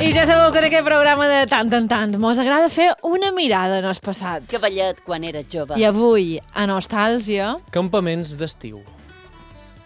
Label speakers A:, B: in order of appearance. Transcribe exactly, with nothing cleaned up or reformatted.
A: I ja sabeu que en aquest programa de tant en tant mos agrada fer una mirada en el passat.
B: Cavallet quan era jove.
A: I avui, a Nostàlgia...
C: Campaments d'estiu.